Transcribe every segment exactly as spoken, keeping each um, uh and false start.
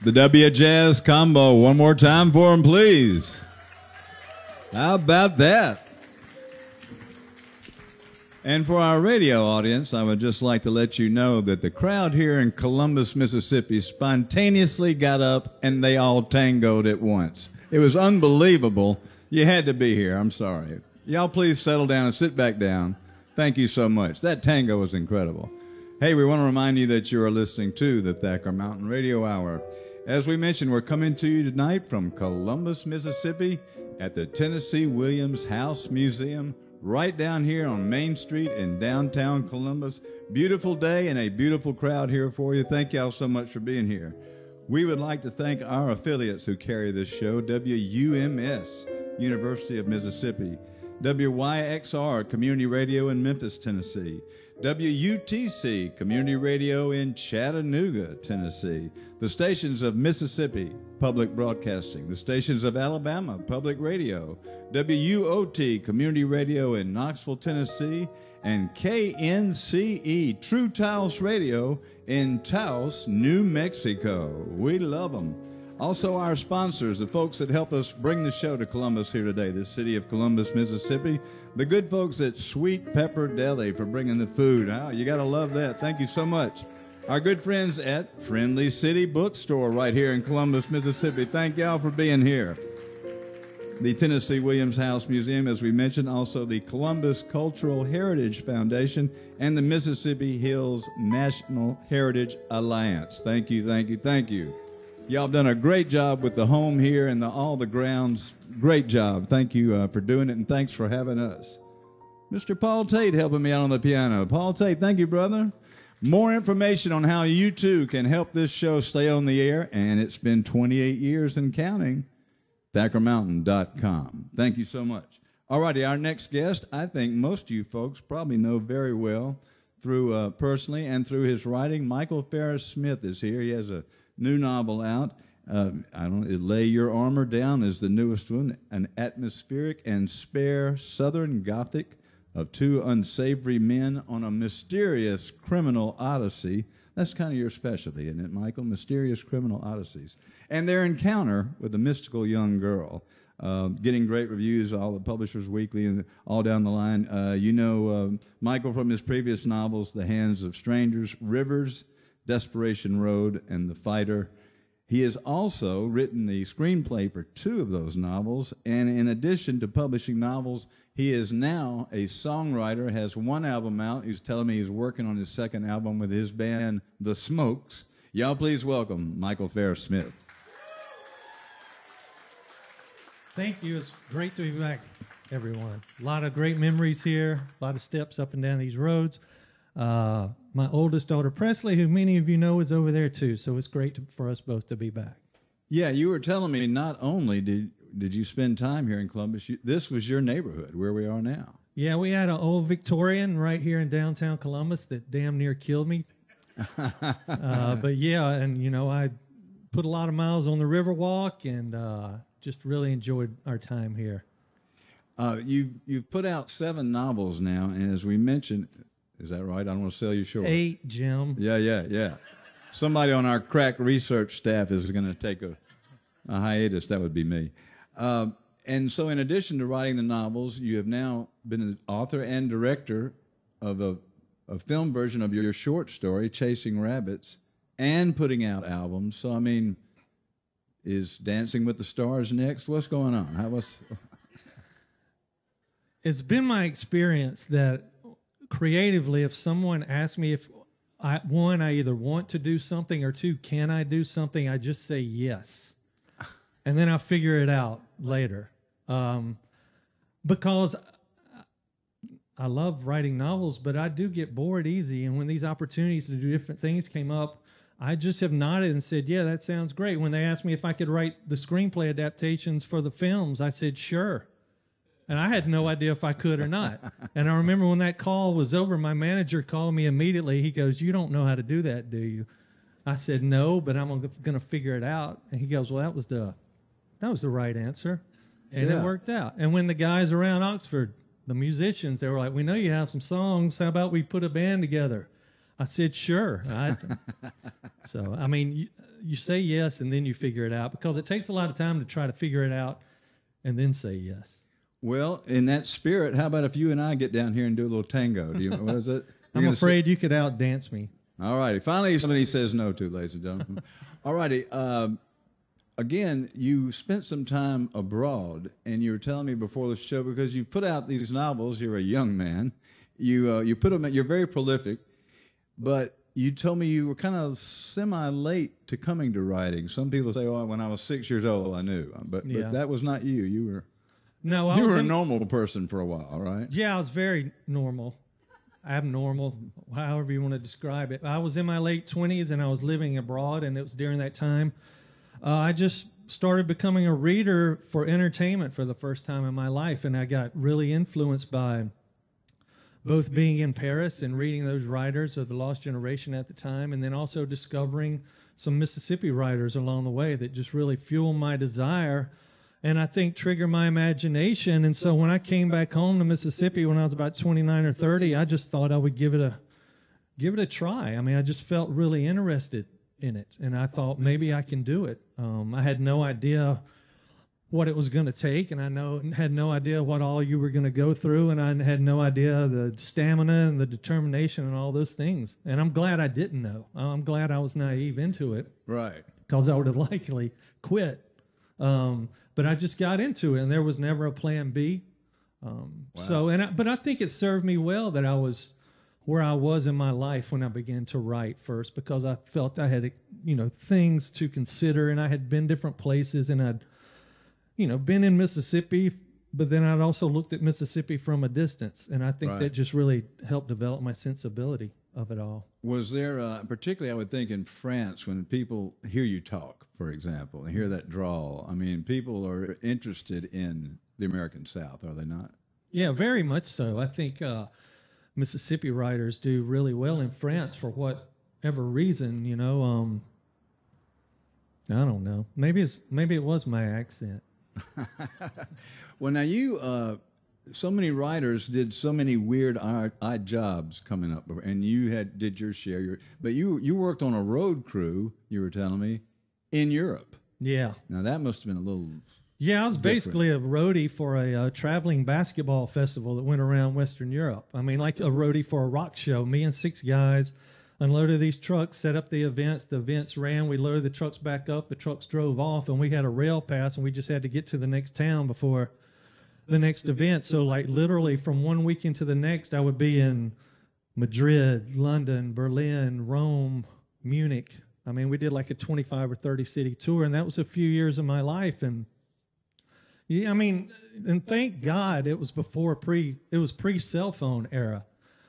The W Jazz combo. One more time for him, please. How about that? And for our radio audience, I would just like to let you know that the crowd here in Columbus, Mississippi spontaneously got up and they all tangoed at once. It was unbelievable. You had to be here. I'm sorry. Y'all please settle down and sit back down. Thank you so much. That tango was incredible. Hey, we want to remind you that you are listening to the Thacker Mountain Radio Hour. As we mentioned, we're coming to you tonight from Columbus, Mississippi at the Tennessee Williams House Museum, right down here on Main Street in downtown Columbus. Beautiful day and a beautiful crowd here for you. Thank y'all so much for being here. We would like to thank our affiliates who carry this show: W U M S, University of Mississippi; W Y X R, Community Radio in Memphis, Tennessee; W U T C, Community Radio in Chattanooga, Tennessee; the stations of Mississippi Public Broadcasting; the stations of Alabama Public Radio; W U O T, Community Radio in Knoxville, Tennessee; and K N C E, True Taos Radio in Taos, New Mexico. We love them. Also, our sponsors, the folks that help us bring the show to Columbus here today, the city of Columbus, Mississippi. The good folks at Sweet Pepper Deli for bringing the food. Oh, you got to love that. Thank you so much. Our good friends at Friendly City Bookstore right here in Columbus, Mississippi. Thank y'all for being here. The Tennessee Williams House Museum, as we mentioned, also the Columbus Cultural Heritage Foundation and the Mississippi Hills National Heritage Alliance. Thank you, thank you, thank you. Y'all have done a great job with the home here and the, all the grounds. Great job. Thank you uh, for doing it, and thanks for having us. Mister Paul Tate helping me out on the piano. Paul Tate, thank you, brother. More information on how you, too, can help this show stay on the air, and it's been twenty-eight years and counting, Thacker Mountain dot com. Thank you so much. All righty, our next guest, I think most of you folks probably know very well through uh, personally and through his writing. Michael Farris Smith is here. He has a new novel out. Uh, I don't know, Lay Your Armor Down is the newest one. An atmospheric and spare Southern Gothic of two unsavory men on a mysterious criminal odyssey. That's kind of your specialty, isn't it, Michael? Mysterious criminal odysseys. And their encounter with a mystical young girl. Uh, getting great reviews, all the Publishers Weekly and all down the line. Uh, you know uh, Michael from his previous novels, The Hands of Strangers, Rivers, Desperation Road, and The Fighter. He has also written the screenplay for two of those novels, and in addition to publishing novels, he is now a songwriter, has one album out. He's telling me he's working on his second album with his band, The Smokes. Y'all please welcome Michael Farris Smith. Thank you. It's great to be back, everyone. A lot of great memories here, a lot of steps up and down these roads. Uh, my oldest daughter, Presley, who many of you know, is over there too, so it's great to, for us both to be back. Yeah, you were telling me not only did did you spend time here in Columbus, you, this was your neighborhood, where we are now. Yeah, we had an old Victorian right here in downtown Columbus that damn near killed me. uh, but yeah, and you know, I put a lot of miles on the Riverwalk and uh, just really enjoyed our time here. Uh, you, you've put out seven novels now, and as we mentioned, is that right? I don't want to sell you short. Eight, Jim. Yeah, yeah, yeah. Somebody on our crack research staff is going to take a, a hiatus. That would be me. Uh, and so in addition to writing the novels, you have now been an author and director of a, a film version of your short story, Chasing Rabbits, and putting out albums. So, I mean, is Dancing with the Stars next? What's going on? How was? It's been my experience that creatively, if someone asks me if, I, one, I either want to do something, or two, can I do something, I just say yes. And then I'll figure it out later. Um, because I love writing novels, but I do get bored easy. And when these opportunities to do different things came up, I just have nodded and said, yeah, that sounds great. When they asked me if I could write the screenplay adaptations for the films, I said, sure. And I had no idea if I could or not. And I remember when that call was over, my manager called me immediately. He goes, you don't know how to do that, do you? I said, no, but I'm going to figure it out. And he goes, well, that was the that was the right answer. And yeah. It worked out. And when the guys around Oxford, the musicians, they were like, we know you have some songs. How about we put a band together? I said, sure. I, so, I mean, you, you say yes and then you figure it out, because it takes a lot of time to try to figure it out and then say yes. Well, in that spirit, how about if you and I get down here and do a little tango? Do you, what is it? I'm afraid you could outdance me. All righty. Finally, something he says no to, ladies and gentlemen. All righty. Um, again, you spent some time abroad, and you were telling me before the show, because you put out these novels. You're a young man. You uh, you put them. You're very prolific, but you told me you were kind of semi-late to coming to writing. Some people say, "Oh, when I was six years old, I knew," but, Yeah. but that was not you. You were No, I you was were a in- normal person for a while, right? Yeah, I was very normal, abnormal, however you want to describe it. I was in my late twenties and I was living abroad, and it was during that time uh, I just started becoming a reader for entertainment for the first time in my life, and I got really influenced by both being in Paris and reading those writers of the Lost Generation at the time, and then also discovering some Mississippi writers along the way that just really fueled my desire and I think trigger my imagination. And so when I came back home to Mississippi when I was about twenty-nine or thirty, I just thought I would give it a give it a try. I mean, I just felt really interested in it, and I thought maybe I can do it. Um, I had no idea what it was going to take, and I know had no idea what all you were going to go through, and I had no idea the stamina and the determination and all those things. And I'm glad I didn't know. I'm glad I was naive into it, Right. because I would have likely quit. Um, but I just got into it, and there was never a plan B. Um, Wow. So, and I, but I think it served me well that I was where I was in my life when I began to write first, because I felt I had, you know, things to consider, and I had been different places, and I'd, you know, been in Mississippi, but then I'd also looked at Mississippi from a distance, and I think Right. that just really helped develop my sensibility of it all. Was there, uh, particularly I would think in France, when people hear you talk, for example, and hear that drawl, I mean, people are interested in the American South, are they not? Yeah, very much so. I think uh, Mississippi writers do really well in France for whatever reason, you know. Um, I don't know. Maybe it's maybe it was my accent. Well, now you, uh, so many writers did so many weird odd, odd jobs coming up, and you had did your share. Your, but you you worked on a road crew. You were telling me in Europe. Yeah. Now that must have been a little. Yeah, I was Different. basically a roadie for a uh, traveling basketball festival that went around Western Europe. I mean, like a roadie for a rock show. Me and six guys unloaded these trucks, set up the events. The events ran. We loaded the trucks back up. The trucks drove off, and we had a rail pass, and we just had to get to the next town before the next event. So, like, literally from one weekend to the next, I would be in Madrid, London, Berlin, Rome, Munich. I mean, we did like a twenty-five or thirty city tour, and that was a few years of my life. And yeah, I mean, and thank God it was before pre, it was pre-cell phone era.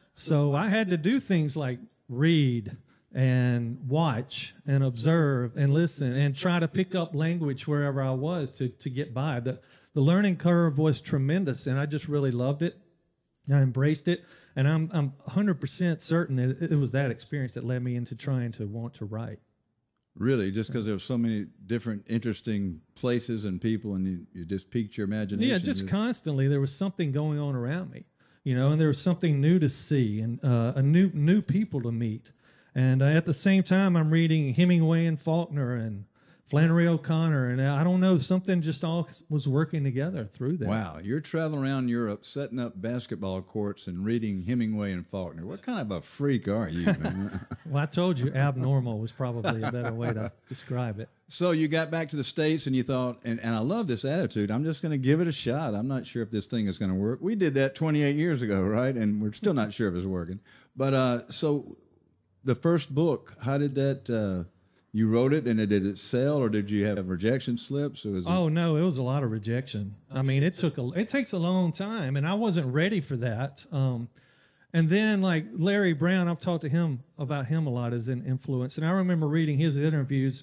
So I had to do things like read and watch and observe and listen and try to pick up language wherever I was to, to get by. The, the learning curve was tremendous, and I just really loved it. I embraced it, and I'm I'm one hundred percent certain that it was that experience that led me into trying to want to write. Really, just because there were so many different interesting places and people, and you, you just piqued your imagination. Yeah, just constantly there was something going on around me, you know, and there was something new to see and uh, a new new people to meet. And uh, at the same time, I'm reading Hemingway and Faulkner and Flannery O'Connor, and I don't know, something just all was working together through that. Wow, you're traveling around Europe, setting up basketball courts and reading Hemingway and Faulkner. What kind of a freak are you, man? Well, I told you abnormal was probably a better way to describe it. So you got back to the States and you thought, and, and I love this attitude, I'm just going to give it a shot. I'm not sure if this thing is going to work. We did that twenty-eight years ago, right? And we're still not sure if it's working. But uh, so the first book, how did that, uh, you wrote it and did it sell, or did you have rejection slips? Or was it... Oh no, it was a lot of rejection. I mean, it took a, it takes a long time, and I wasn't ready for that. Um, and then like Larry Brown, I've talked to him about him a lot as an influence, and I remember reading his interviews.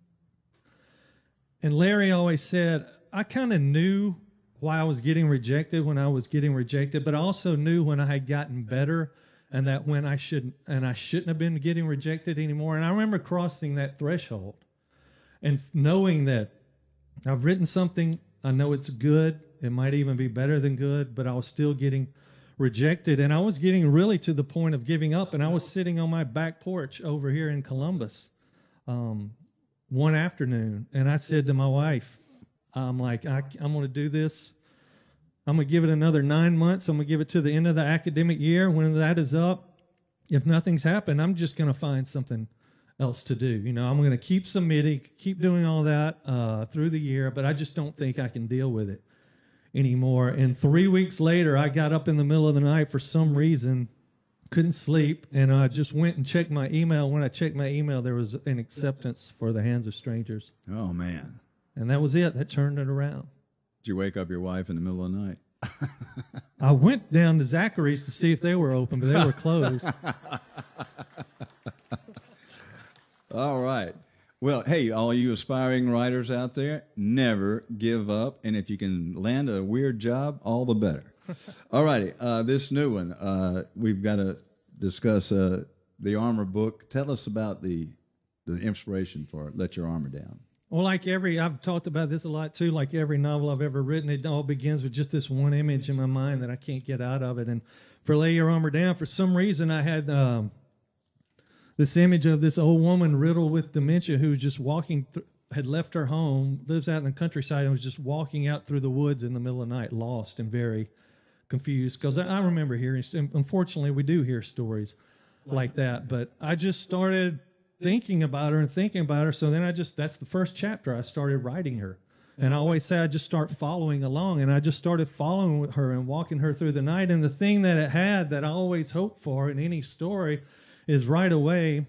And Larry always said, I kind of knew why I was getting rejected when I was getting rejected, but I also knew when I had gotten better, and that when I shouldn't, and I shouldn't have been getting rejected anymore. And I remember crossing that threshold and knowing that I've written something, I know it's good, it might even be better than good, but I was still getting rejected, and I was getting really to the point of giving up, and I was sitting on my back porch over here in Columbus um, one afternoon, and I said to my wife, I'm like, I, I'm going to do this. I'm going to give it another nine months. I'm going to give it to the end of the academic year. When that is up, if nothing's happened, I'm just going to find something else to do. You know, I'm going to keep submitting, keep doing all that uh, through the year, but I just don't think I can deal with it anymore. And three weeks later, I got up in the middle of the night for some reason, couldn't sleep, and I just went and checked my email. When I checked my email, there was an acceptance for The Hands of Strangers. Oh, man. And that was it. That turned it around. Did you wake up your wife in the middle of the night? I went down to Zachary's to see if they were open, but they were closed. All right. Well, hey, all you aspiring writers out there, never give up. And if you can land a weird job, all the better. All righty. Uh, this new one, uh, we've got to discuss uh, the Armor book. Tell us about the the inspiration for it, Let Your Armor Down. Well, like every, I've talked about this a lot too, like every novel I've ever written, it all begins with just this one image in my mind that I can't get out of it. And for Lay Your Armor Down, for some reason I had um, this image of this old woman riddled with dementia who was just walking, th- had left her home, lives out in the countryside, and was just walking out through the woods in the middle of the night, lost and very confused. Because I, I remember hearing, unfortunately we do hear stories like that, but I just started thinking about her and thinking about her. So then I just, that's the first chapter. I started writing her. And I always say I just start following along. And I just started following with her and walking her through the night. And the thing that it had that I always hope for in any story is right away,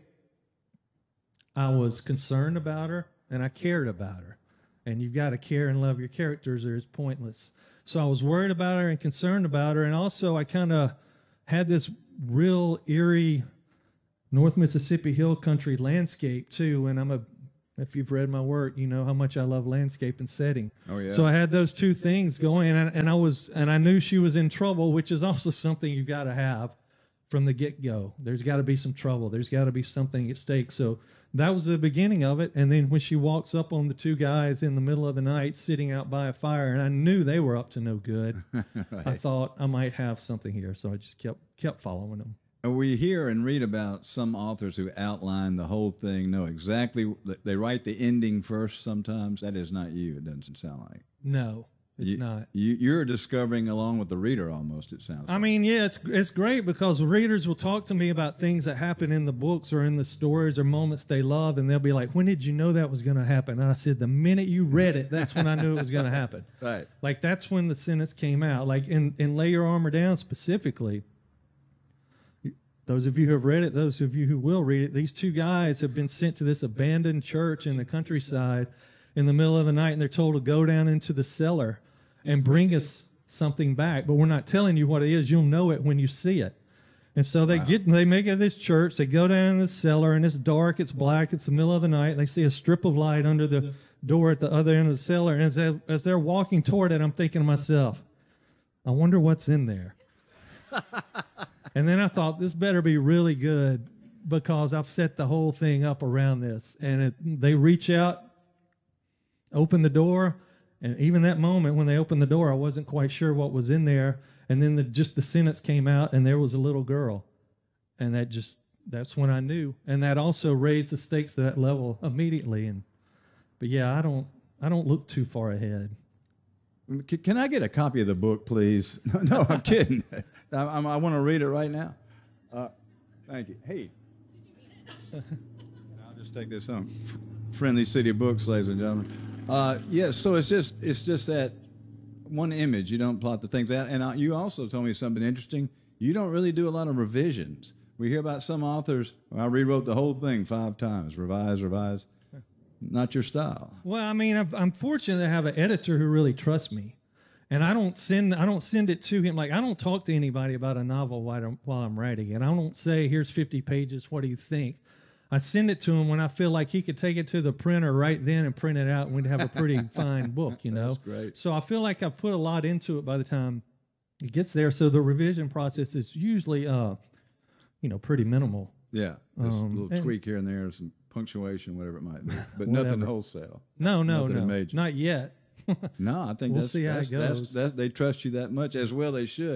I was concerned about her and I cared about her. And you've got to care and love your characters or it's pointless. So I was worried about her and concerned about her. And also I kind of had this real eerie North Mississippi hill country landscape too, and I'm a, if you've read my work, you know how much I love landscape and setting. Oh yeah. So I had those two things going, and I, and I was, and I knew she was in trouble, which is also something you've got to have from the get-go. There's got to be some trouble. There's got to be something at stake. So that was the beginning of it. And then when she walks up on the two guys in the middle of the night sitting out by a fire, and I knew they were up to no good, right. I thought I might have something here. So I just kept kept following them. We hear and read about some authors who outline the whole thing, know exactly, they write the ending first sometimes. That is not you, it doesn't sound like. No, it's you, not. You, you're discovering along with the reader almost, it sounds I like. mean, yeah, it's it's great because readers will talk to me about things that happen in the books or in the stories or moments they love, and they'll be like, when did you know that was going to happen? And I said, the minute you read it, that's when I knew it was going to happen. Right. Like, that's when the sentence came out. Like, in, in Lay Your Armor Down specifically, those of you who have read it, those of you who will read it, these two guys have been sent to this abandoned church in the countryside in the middle of the night, and they're told to go down into the cellar and bring us something back. But we're not telling you what it is. You'll know it when you see it. And so they wow. get, they make it this church. They go down in the cellar, and it's dark, it's black, it's the middle of the night. And they see a strip of light under the door at the other end of the cellar. And as, they, as they're walking toward it, I'm thinking to myself, I wonder what's in there. And then I thought, this better be really good because I've set the whole thing up around this. And it, they reach out, open the door, and even that moment when they opened the door, I wasn't quite sure what was in there. And then the, just the sentence came out, and there was a little girl. And that just, that's when I knew. And that also raised the stakes to that level immediately. And but yeah, I don't, I don't look too far ahead. Can I get a copy of the book, please? No, no I'm kidding. I, I want to read it right now. Uh, thank you. Hey. I'll just take this home. Friendly City Books, ladies and gentlemen. Uh, yes, so it's just it's just that one image. You don't plot the things out. And uh, you also told me something interesting. You don't really do a lot of revisions. We hear about some authors, well, I rewrote the whole thing five times, revise, revise. Not your style. Well, I mean, I'm, I'm fortunate to have an editor who really trusts me, and I don't send I don't send it to him. Like, I don't talk to anybody about a novel while I'm, while I'm writing, and I don't say, "Here's fifty pages. What do you think?" I send it to him when I feel like he could take it to the printer right then and print it out, and we'd have a pretty fine book, you know. That's great. So I feel like I've put a lot into it by the time it gets there. So the revision process is usually, uh, you know, pretty minimal. Yeah, just Um, a little and- tweak here and there, some punctuation, whatever it might be, but Whatever. nothing wholesale. No, no, Nothing no, major. not yet. No, I think We'll that's, see how that's, it that's, goes. that's, they trust you that much, as well they should.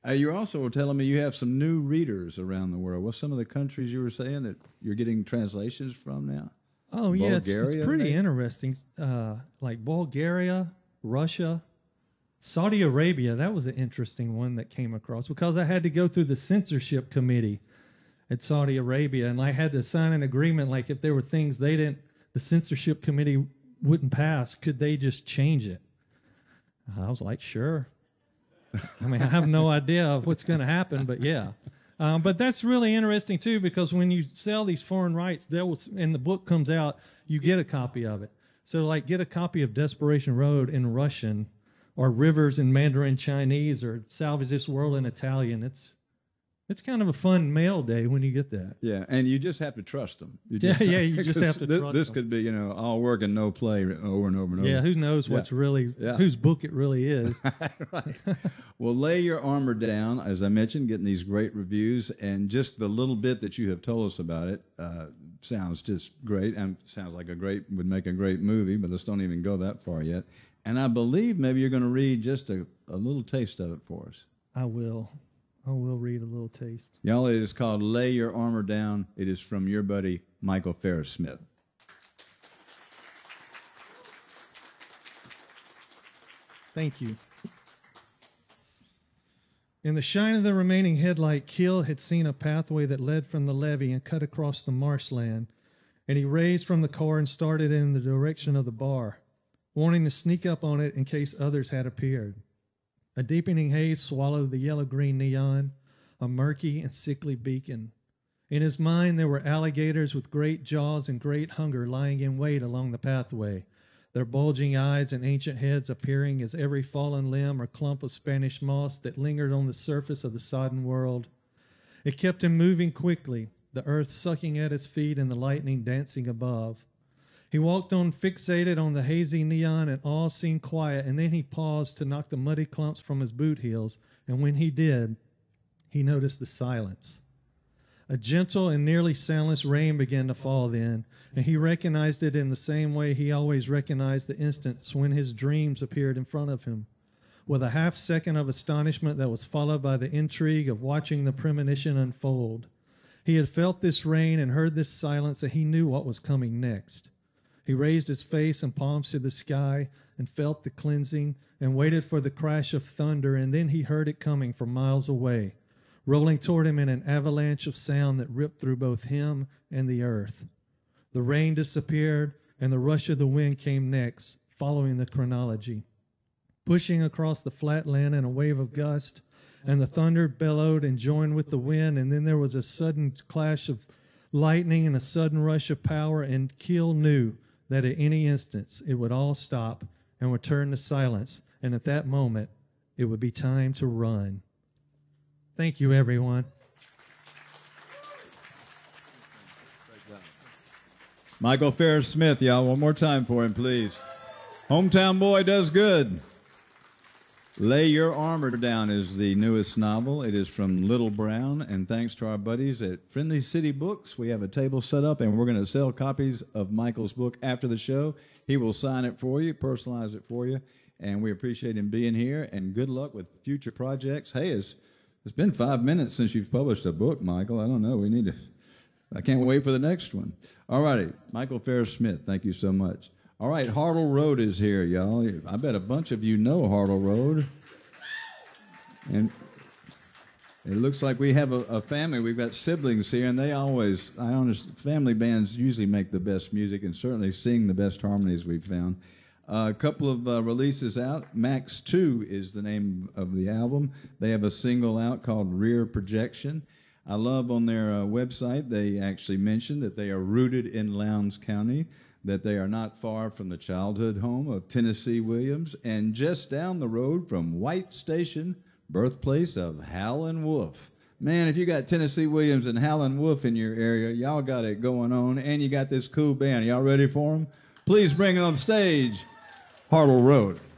Uh, you also were telling me you have some new readers around the world. What's some of the countries you were saying that you're getting translations from now? Oh, yeah, it's, it's Bulgaria, pretty maybe? interesting. Uh, like Bulgaria, Russia, Saudi Arabia. That was an interesting one that came across because I had to go through the censorship committee at Saudi Arabia, and I had to sign an agreement. Like if there were things they didn't, the censorship committee wouldn't pass, could they just change it? I was like, sure. I mean, I have no idea of what's going to happen, but yeah. Um, but that's really interesting, too, because when you sell these foreign rights, there was, and the book comes out, you get a copy of it. So, like, get a copy of Desperation Road in Russian or Rivers in Mandarin Chinese or Salvage This World in Italian. It's it's kind of a fun mail day when you get that. Yeah, and you just have to trust them. You Yeah, just, yeah, you just have to this, trust This them. could be, you know, all work and no play over and over and over. Yeah, who knows what's Yeah. really, Yeah. whose book it really is. Right. Well, Lay Your Armor Down, as I mentioned, getting these great reviews, and just the little bit that you have told us about it uh, sounds just great, and sounds like a great, would make a great movie, but let's don't even go that far yet. And I believe maybe you're going to read just a, a little taste of it for us. I will. I will read a little taste. Y'all, it is called Lay Your Armor Down. It is from your buddy, Michael Ferris Smith. Thank you. In the shine of the remaining headlight, Keel had seen a pathway that led from the levee and cut across the marshland, and he raised from the car and started in the direction of the bar, wanting to sneak up on it in case others had appeared. A deepening haze swallowed the yellow-green neon, a murky and sickly beacon. In his mind, there were alligators with great jaws and great hunger lying in wait along the pathway, their bulging eyes and ancient heads appearing as every fallen limb or clump of Spanish moss that lingered on the surface of the sodden world. It kept him moving quickly, the earth sucking at his feet and the lightning dancing above. He walked on fixated on the hazy neon, and all seemed quiet, and then he paused to knock the muddy clumps from his boot heels, and when he did, he noticed the silence. A gentle and nearly soundless rain began to fall then, and he recognized it in the same way he always recognized the instants when his dreams appeared in front of him, with a half second of astonishment that was followed by the intrigue of watching the premonition unfold. He had felt this rain and heard this silence, and he knew what was coming next. He raised his face and palms to the sky and felt the cleansing and waited for the crash of thunder, and then he heard it coming from miles away, rolling toward him in an avalanche of sound that ripped through both him and the earth. The rain disappeared, and the rush of the wind came next, following the chronology. Pushing across the flat land in a wave of gust, and the thunder bellowed and joined with the wind, and then there was a sudden clash of lightning and a sudden rush of power, and Keel knew that at any instant it would all stop and return to silence, and at that moment it would be time to run. Thank you, everyone. Michael Ferris Smith, y'all. One more time for him, please. Hometown Boy does good. Lay Your Armor Down is the newest novel. It is from Little Brown, and thanks to our buddies at Friendly City Books, we have a table set up, and we're going to sell copies of Michael's book after the show. He will sign it for you, personalize it for you, and we appreciate him being here, and good luck with future projects. Hey, it's, it's been five minutes since you've published a book, Michael. I don't know. We need to, I can't wait for the next one. All righty, Michael Ferris Smith, thank you so much. All right, Hartle Road is here, y'all. I bet a bunch of you know Hartle Road. And it looks like we have a, a family. We've got siblings here, and they always, I understand, family bands usually make the best music and certainly sing the best harmonies we've found. Uh, a couple of uh, releases out. Max two is the name of the album. They have a single out called Rear Projection. I love on their uh, website, they actually mention that they are rooted in Lowndes County, that they are not far from the childhood home of Tennessee Williams, and just down the road from White Station, birthplace of Howlin' Wolf. Man, if you got Tennessee Williams and Howlin' Wolf in your area, y'all got it going on, and you got this cool band. Y'all ready for them? Please bring on stage Hartle Road.